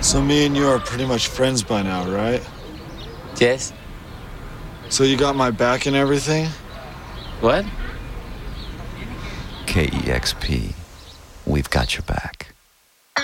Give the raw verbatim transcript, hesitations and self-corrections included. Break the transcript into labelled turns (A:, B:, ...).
A: So me and you are pretty much friends by now, right?
B: Yes.
A: So you got my back and everything?
B: What?
C: K E X P. We've got your back.